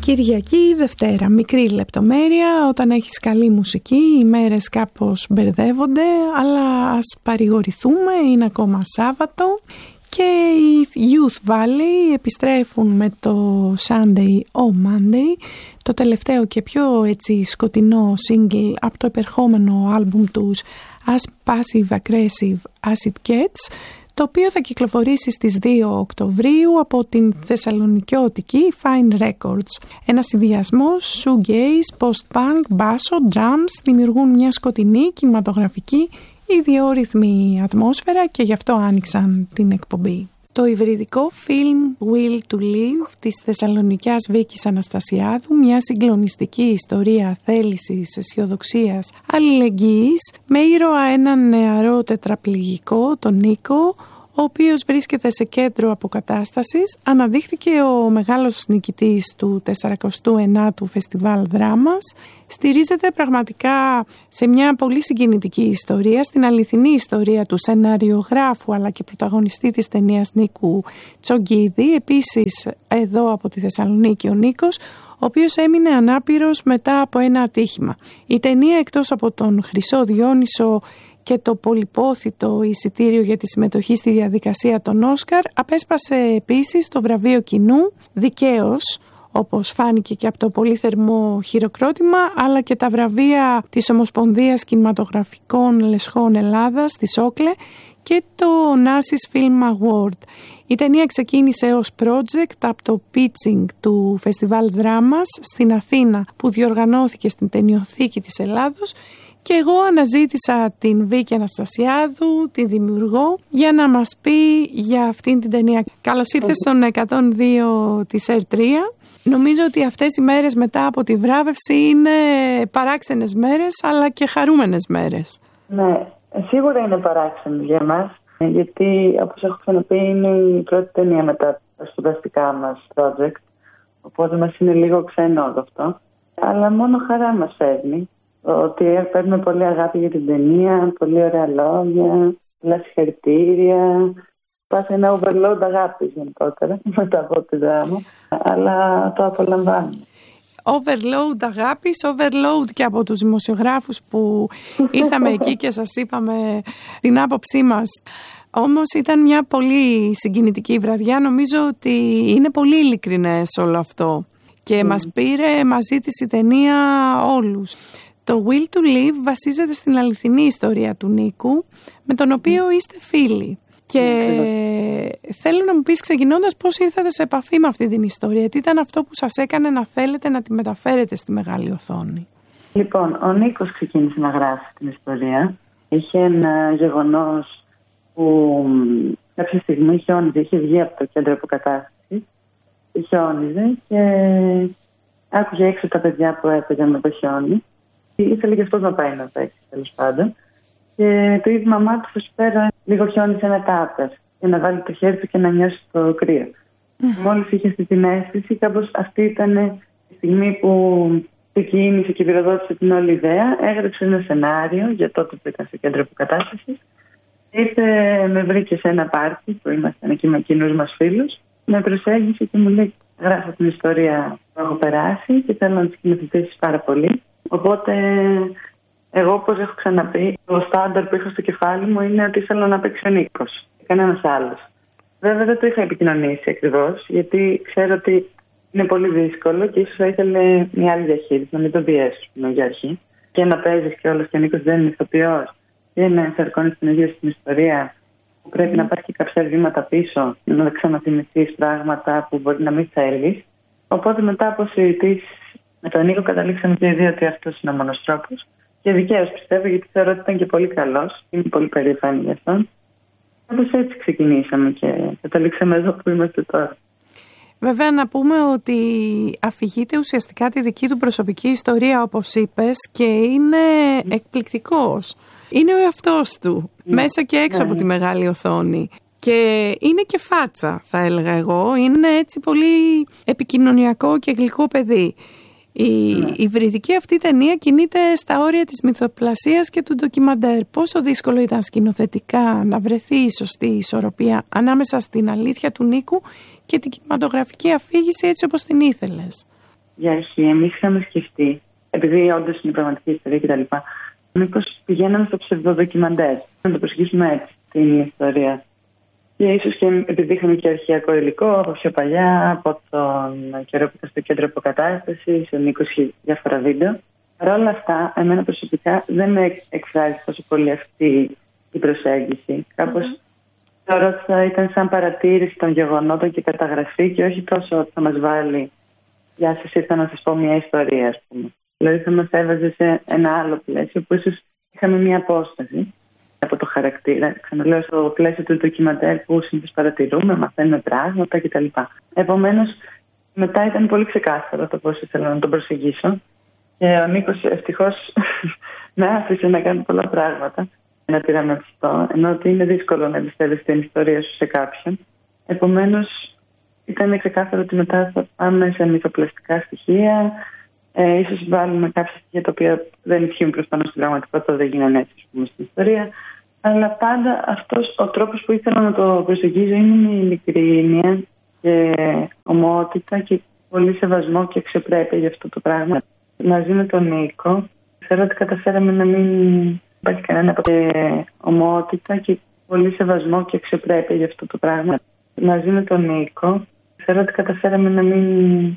Κυριακή, Δευτέρα, μικρή λεπτομέρεια, όταν έχεις καλή μουσική, οι μέρες κάπως μπερδεύονται, αλλά ας παρηγορηθούμε, είναι ακόμα Σάββατο και οι Youth Valley επιστρέφουν με το Sunday or Monday, το τελευταίο και πιο έτσι σκοτεινό single από το επερχόμενο άλμπουμ τους As Passive Aggressive As It Gets, το οποίο θα κυκλοφορήσει στις 2 Οκτωβρίου από την θεσσαλονικιώτικη Fine Records. Ένας συνδυασμός shoegaze, post-punk, μπάσο, drums δημιουργούν μια σκοτεινή κινηματογραφική ιδιόρυθμη ατμόσφαιρα και γι' αυτό άνοιξαν την εκπομπή. Το υβριδικό film Will to Live της Θεσσαλονικιάς Βίκης Αναστασιάδου, μια συγκλονιστική ιστορία θέλησης, αισιοδοξίας, αλληλεγγύης, με ήρωα έναν νεαρό τετραπληγικό, τον Νίκο, ο οποίος βρίσκεται σε κέντρο αποκατάστασης, αναδείχθηκε ο μεγάλος νικητής του 49ου Φεστιβάλ Δράμας. Στηρίζεται πραγματικά σε μια πολύ συγκινητική ιστορία, στην αληθινή ιστορία του σεναριογράφου αλλά και πρωταγωνιστή της ταινίας Νίκου Τσογκίδη, επίσης εδώ από τη Θεσσαλονίκη ο Νίκος, ο οποίος έμεινε ανάπηρος μετά από ένα ατύχημα. Η ταινία, εκτός από τον Χρυσό Διόνυσο και το πολυπόθητο εισιτήριο για τη συμμετοχή στη διαδικασία των Όσκαρ, απέσπασε επίσης το βραβείο κοινού, δικαίως, όπως φάνηκε και από το πολύ θερμό χειροκρότημα, αλλά και τα βραβεία της Ομοσπονδίας Κινηματογραφικών Λεσχών Ελλάδας, της Όκλε, και το Nasis Film Award. Η ταινία ξεκίνησε ως project από το pitching του Φεστιβάλ Δράμας στην Αθήνα, που διοργανώθηκε στην Ταινιοθήκη της Ελλάδος, και εγώ αναζήτησα την Βίκη Αναστασιάδου, τη δημιουργό, για να μας πει για αυτήν την ταινία. Καλώς ήρθες στον 102 της R3. Νομίζω ότι αυτές οι μέρες μετά από τη βράβευση είναι παράξενες μέρες, αλλά και χαρούμενες μέρες. Ναι, σίγουρα είναι παράξενες για μας, γιατί όπως έχω ξαναπεί είναι η πρώτη ταινία μετά τα σπουδαστικά μας project, οπότε μας είναι λίγο ξένο όλο αυτό, αλλά μόνο χαρά μας φέρνει. Ότι παίρνουμε πολύ αγάπη για την ταινία, πολύ ωραία λόγια, πολλά συγχαρητήρια. Πας ένα overload αγάπης γενικότερα μετά από τη δράμα, αλλά το απολαμβάνουμε. Overload αγάπης, overload και από τους δημοσιογράφους που ήρθαμε εκεί και σας είπαμε την άποψή μας. Όμως ήταν μια πολύ συγκινητική βραδιά, νομίζω ότι είναι πολύ ειλικρινές όλο αυτό και μας πήρε μαζί της η ταινία όλους. Το Will to Live βασίζεται στην αληθινή ιστορία του Νίκου, με τον οποίο είστε φίλοι. Και θέλω να μου πεις ξεκινώντας πώς ήρθατε σε επαφή με αυτή την ιστορία. Τι ήταν αυτό που σας έκανε να θέλετε να τη μεταφέρετε στη μεγάλη οθόνη? Λοιπόν, ο Νίκος ξεκίνησε να γράφει την ιστορία. Είχε ένα γεγονός που κάποια στιγμή χιόνιζε, είχε βγει από το κέντρο αποκατάστασης, χιόνιζε και άκουγε έξω τα παιδιά που έπαιζαν με το χιόνι. Ήθελε και αυτός να πάει να παίξει, τέλος πάντων. Και του είπε η μαμά του: θα σου φέρω λίγο χιόνι σε ένα τάπερ, για να βάλει το χέρι του και να νιώσει το κρύο. Μόλις είχε αυτή την αίσθηση, κάπως αυτή ήταν η στιγμή που ξεκίνησε και πυροδότησε την όλη ιδέα. Έγραψε ένα σενάριο για τότε που ήταν στο κέντρο αποκατάστασης. Με βρήκε σε ένα πάρτι που ήμασταν εκεί με κοινούς μας φίλους. Με προσέγγισε και μου λέει: γράφω την ιστορία που έχω περάσει και θέλω να τη σκηνοθετήσεις πάρα πολύ. Οπότε, εγώ, όπως έχω ξαναπεί, το στάνταρ που είχα στο κεφάλι μου είναι ότι ήθελα να παίξει ο Νίκος, κανένας άλλος. Βέβαια, δεν το είχα επικοινωνήσει ακριβώς, γιατί ξέρω ότι είναι πολύ δύσκολο και ίσως θα ήθελε μια άλλη διαχείριση, να μην τον πιέσουμε για αρχή. Και να παίζεις και όλος και ο Νίκος δεν είναι ηθοποιός, και να ενσαρκώνεις την ίδια στην ιστορία, που πρέπει να πάρει και κάποια βήματα πίσω, να ξαναθυμηθείς πράγματα που μπορεί να μην θέλεις. Οπότε, μετά από συζητήσεις με τον Νίκο, καταλήξαμε και οι δύο ότι αυτός είναι ο μόνος τρόπος. Και δικαίως πιστεύω, γιατί θεωρώ ότι ήταν και πολύ καλός. Είμαι πολύ περήφανη γι' αυτόν. Όπως έτσι ξεκινήσαμε και καταλήξαμε εδώ που είμαστε τώρα. Βέβαια, να πούμε ότι αφηγείται ουσιαστικά τη δική του προσωπική ιστορία, όπως είπες, και είναι εκπληκτικός. Είναι ο εαυτός του, μέσα και έξω από τη μεγάλη οθόνη. Και είναι και φάτσα, θα έλεγα εγώ. Είναι έτσι πολύ επικοινωνιακό και γλυκό παιδί. Η υβριδική αυτή ταινία κινείται στα όρια της μυθοπλασίας και του ντοκιμαντέρ. Πόσο δύσκολο ήταν σκηνοθετικά να βρεθεί η σωστή ισορροπία ανάμεσα στην αλήθεια του Νίκου και την κινηματογραφική αφήγηση έτσι όπως την ήθελες? για αρχή, εμείς είχαμε σκεφτεί, επειδή όντως είναι πραγματική ιστορία κτλ., μήπως πηγαίναμε στο ψευδοδοκιμαντέρ, να το προσεγγίσουμε έτσι την ιστορία. Και ίσως και επειδή είχαμε και αρχαιακό υλικό από πιο παλιά, από τον καιρό που ήταν στο κέντρο αποκατάστασης, ο Νίκος είχε διάφορα βίντεο. Παρ' όλα αυτά, εμένα προσωπικά δεν με εκφράζει τόσο πολύ αυτή η προσέγγιση. Κάπως θεωρώ ότι θα ήταν σαν παρατήρηση των γεγονότων και καταγραφή και όχι τόσο ότι θα μας βάλει «Γεια σας, ήρθα να σας πω μια ιστορία», ας πούμε. Δηλαδή θα μας έβαζε σε ένα άλλο πλαίσιο που ίσως είχαμε μια απόσταση από το χαρακτήρα. Ξαναλέω, στο πλαίσιο του ντοκιμαντέρ που συνήθως παρατηρούμε, μαθαίνουμε πράγματα κτλ. Επομένως, μετά ήταν πολύ ξεκάθαρο το πώς ήθελα να τον προσεγγίσω. Και ο Νίκος ευτυχώς με άφησε να κάνει πολλά πράγματα, να πειραματιστώ, ενώ ότι είναι δύσκολο να εμπιστεύεσαι την ιστορία σου σε κάποιον. Επομένως, ήταν ξεκάθαρο ότι μετά θα πάμε σε μυθοπλαστικά στοιχεία. Ίσως βάλουμε κάποια στοιχεία τα οποία δεν ισχύουν προφανώς στην πραγματικότητα, δεν γίνανε έτσι στην ιστορία. Αλλά πάντα αυτός ο τρόπος που ήθελα να το προσεγγίζω είναι με ειλικρίνεια και ομότητα και πολύ σεβασμό και αξιοπρέπεια για αυτό το πράγμα. Μαζί με τον Νίκο, ξέρω ότι καταφέραμε να μην υπάρχει κανένα ομότητα και πολύ σεβασμό και αξιοπρέπεια για αυτό το πράγμα. Μαζί με τον Νίκο, ξέρω ότι καταφέραμε να μην